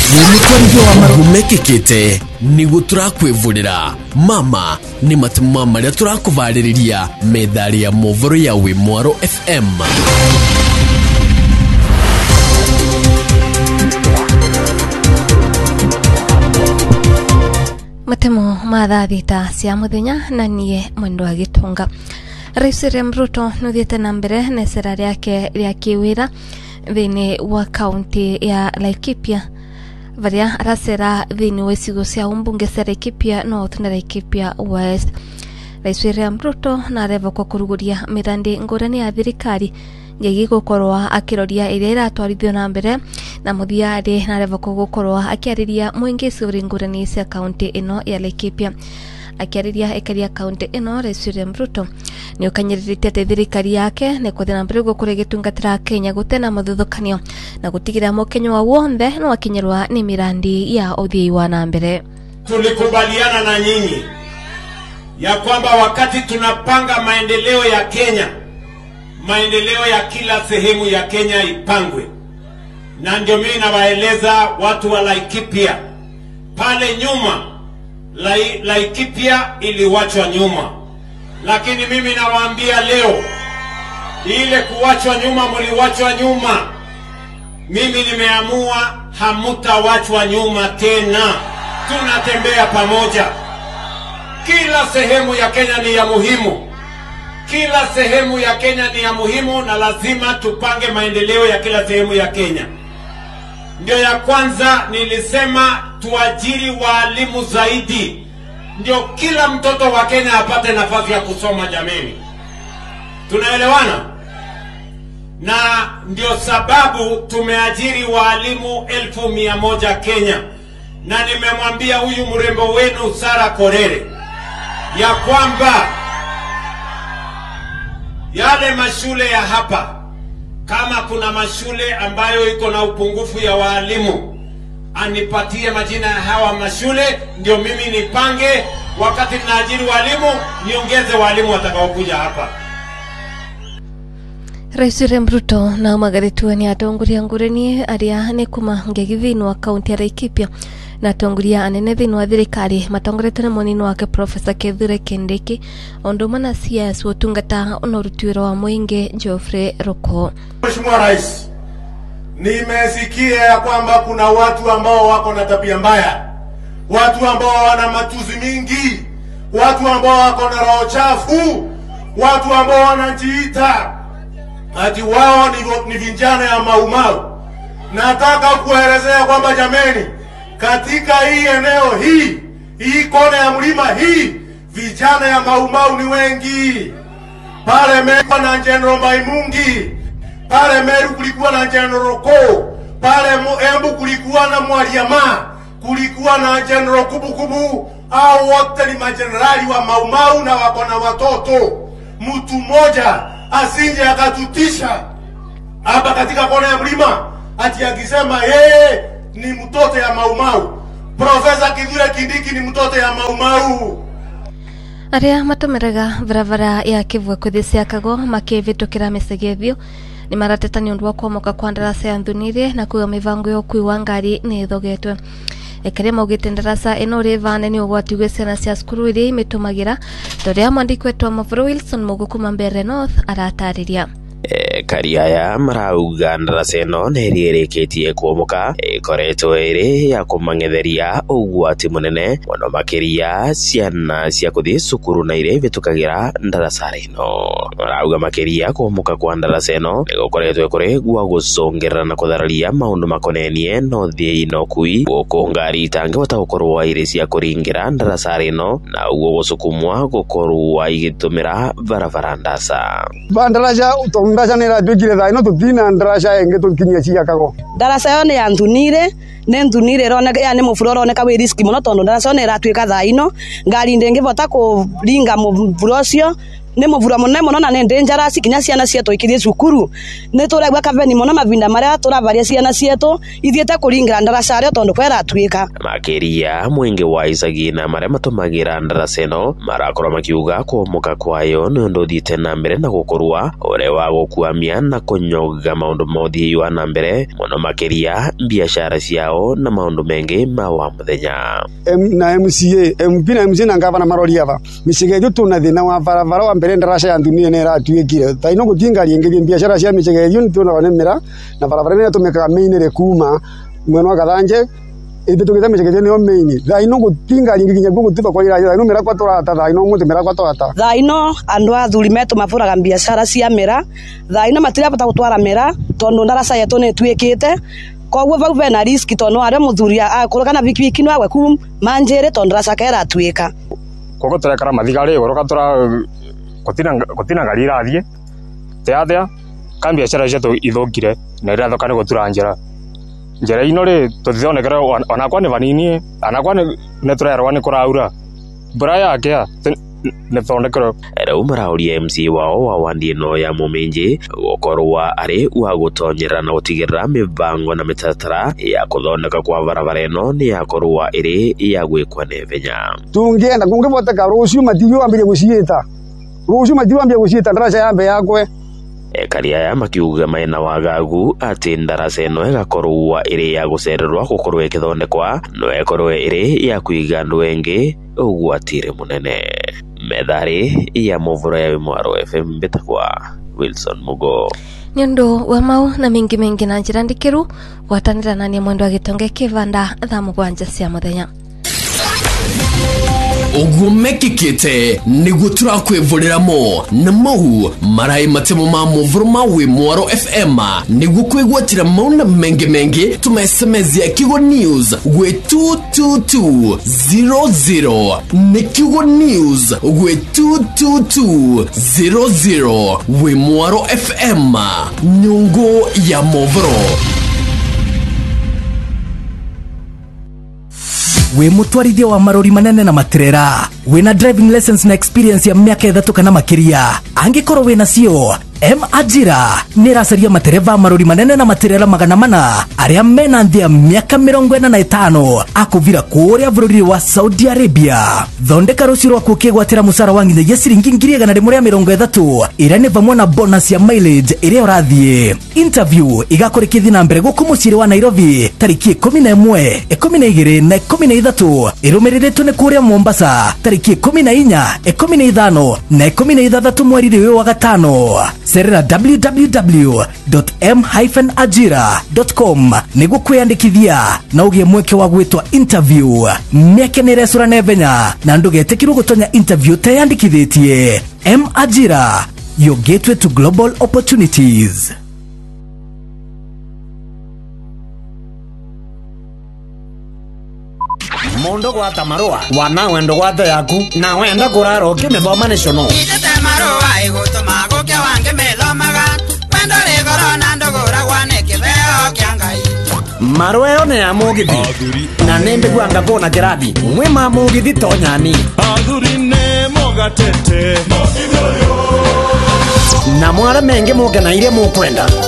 Nĩmĩkwarithio wa marumekĩkĩte nĩguo tũrakwĩvũrĩra mama nĩ matũma marĩa tũrakũvarĩrĩria metharĩ ya movoro ya Wimwaro FM. Matemo mathathita cia muthenya na nie Mwendo wa Gitunga. Rais William Ruto nuthiete na mbere na icera riake ria kiwira thini wa kaunti ya Laikipia varia aracera thini wa icigo cia umbunge cia Laikipia North na Laikipia West. Rais William Ruto na arevokwo kuruguria mirandi ngurani ya thirikari ngegi gukorwa akiroria iria iratwarithio na mbere na muthiari na arevokwo gukorwa akiariria muingi ciuri ngurani cia kaunti ino ya Laikipia. Akiariria ekaria kaunti ino, Rais William Ruto ni ukanyiritie ati thirikari yake ni kuthina mbere gukore gitungatira Kenya gutena muthuthukanio na gutigira mukenya wa wothe no akinyirwa ni mirandi ya uthii wa na mbere. Tulikubaliana na nyinyi ya kwamba wakati tunapanga maendeleo ya Kenya, maendeleo ya kila sehemu ya Kenya ipangwe. Na ndio mimi nawaeleza watu wa Laikipia, pale nyuma Laikipia iliwachwa nyuma. Lakini mimi nawaambia leo, ile kuwachwa nyuma mliwachwa nyuma. Mimi nimeamua hamutawachwa nyuma tena. Tunatembea pamoja. Kila sehemu ya Kenya ni ya muhimu. Kila sehemu ya Kenya ni ya muhimu na lazima tupange maendeleo ya kila sehemu ya Kenya. Ndio ya kwanza nilisema tuajiri walimu zaidi. Ndio kila mtoto wa Kenya apate nafasi ya kusoma jameni. Tunaelewana? Na ndio sababu tumeajiri walimu 1,100 Kenya. Na nimemwambia huyu mrembo wenu Sara Korere ya kwamba yale mashule ya hapa, kama kuna mashule ambayo iko na upungufu ya walimu, anipatie majina ya hawa mashule ndio mimi nipange wakati tunaajiri walimu niongeze walimu watakaokuja hapa. Rais William Ruto na magaritua ni atongoria ngurani aria ne kuma ngegi thini wa kaunti ya Laikipia na atongoria anene thini wa thirikari matongorete na munini wake Professor Kithure Kindiki ondoma na CS utungata na urutwiro wa muingi Geoffrey Ruko. Mheshimiwa Rais, nimesikia ya kwamba kuna watu ambao wako na tabia mbaya, watu ambao wana matuzi mingi, watu ambao wako na roho chafu, watu ambao wanajiita ati wao ni vijana ya Maumau. Nataka kuelezea kwamba jameni, katika hii eneo hii kona ya mlima hii, vijana ya Maumau ni wengi. Pale Meru na General Maimungi, pale Meru kulikuwa na General Ko, pale Embu kulikuwa na Mwaliama, kulikuwa na General Kubukubu. Hao wote ni majenerali wa Maumau na wako na watoto. Mtu mmoja asinje akatutisha hapa katika kona ya mlima ati akisema yeye ni mtoto ya Maumau. Professor Kithure Kindiki ni mtoto ya Maumau. Aria matomeraga varavara ya Kivwe kuthisia Kago makivitukira mesegethio ni marateta ni undu wa kuomoka kwa ndarasa ya Nthunire na kuga mivango yo kuiwa ngari ni thogetwe. Ekare maugite ndarasa ino ri vane ni ugwati gwe ciana cia cukuru iria imitumagira toria mwandiki wetu Mavro Wilson Mugukuma Mbere North aratariria. Kariaya marauga ndarasa ino nerireketie kuomoka ikoretwo iri ya kumangetheria ugwati munene muno makiria ciana cia kuthi cukuru na ire vitukagira ndarasa ino. Marauga makiria kuomoka kwa ndarasa ino nigukoretwo kuri gwa gucungirana na kuthararia maundu makonenie no thie ino kui guku ngari itangihota gukorwo iri cia kuringira ndarasa ino na uguo gusukumwa gukorwo igitumira varavara ndasa. Ndarasa ndarasa nera twikire thaino tutina ndarasa enge tukinyia cia Kago. Ndarasa yo ni ya Nthunire, ne Nthunire roneka ya ni mufuro roneka wi riski muno tondu ndarasa yo nera twika thaino ngari ndengivota kuringa mufuro cio ne muvura munene muno na ne dangerous kinya ciana cietu ikithie cukuru ne turegwa kaveni muno mavinda maria turavaria ciana cietu ithiete kuringira ndaraca ario tondu kwera tuika makiria mwingi wa icagi na maria matumagira ndaraca ino marakorwo makiuga kuomoka kwayo ni undu thiite na mbere na gukorwa ure wa gukuamia na kunyoga maundu mothi wa na mbere muno makiria biashara ciao na maundu mengi ma wa muthenya na MCA MP na MC na gavana marori ava michegejo tuna thina wa varavara wa mbere ndaraca ya dunia ne ratuikire taino gutingari ingi biashara cia michegejo ntuna wanemera na varavara ne tumeka mainire kuma mweno gathanje ite tugita michegejo ne omeini taino gutingari ingi nyagu gutiba kwa ira taino mera kwa torata taino muti mera kwa torata taino andu athuri metu mafuraga biashara cia mera taino matira bata gutwara mera tondu ndaraca yetu ne tuikite kwa vau vena risk tondu aria muthuria akuruka na bikibiki no agwe ku manjere tondu ndaraca kera tuika kogo turekara mathigari igoro tura kutina ngari irathie teathea ka biashara ciatu ithungire na ira thokane gutura njera ino ri tutithonekera onakwa ni vanini anakwa ni turerwa ni kuraura mbura yake ne thondekero rĩu marauria MC wao wa wandi ĩno ya Mũminji gũkorwo arĩ wa gũtonyera na gũtigĩrĩra mĩbango na mĩtaratara ya kũthondeka kwa barabara ĩno nĩ yakorwo ĩrĩ ya gwĩkwo nĩ ihenya tungienda kungivoteka rũciũ matigio ambire gũciĩta ndaraca yambe yakwe ekari aya makiuga mena wagagu ati ndaraca ĩno ĩgakorwo ĩrĩ ya gũcererwo gũkorwo ĩkĩthondekwa no ĩkorwo ĩrĩ ya kũiga andũ engĩ ũgwatire mũnene medhari ya movoro ya Mwaro FM betagwa Wilson Mugo nyondo wa mau na mengi na njira ndikiru gwatanira na ni mwendo agitonge kivanda tha mugwanja cia muthenya ugumekikite niguo turakwivurira-mo na mau marai matemo ma movoro ma Mwaro FM niguo kwigwatira mau na mengi tuma SMS ya Kigo News gwe 22200 ni Kigo News gwe 22200 Mwaro FM nyungu ya movoro we mutwarithia wa marori manene na matrera wina driving license na experience ya miaka 3 kana makiria angikorwo wina cio Ajira niracaria matereva marori manene na materera magana mana aria mena nthia miaka 45 akuvira kuria bururi wa Saudi Arabia thondeka rucio rwa kukigwatira musara wa nginyagia ciringi 130 iria ni vamwe na bonus ya mileage iria urathie interview igakurikithia na mbere guku muciri wa Nairobi tariki 11 12 na 13 irumiriritwo ni kuria Mombasa tariki 14 15 na 16 mweri wa gatano serera www.m-ajira.com niguo kwiyandikithia na ugie mweke wa gwitwa interview mieke ni resura nevenya na ndugetikirwo gutonya interview teyandikithitie M-Ajira, your gateway to global opportunities. Mondo gwata marua wana wendo gwata yaku na wenda kuraro kimethoma national itete marua igutuma gukia wange methomaga wendo rigoro na ndogora gwane kibeo kiangai marua yo ne amugithi na nimbe gwanga kona kirathi mwe mamugithi tonyani athuri ne mogatete na mwara menge muke na ile mukwenda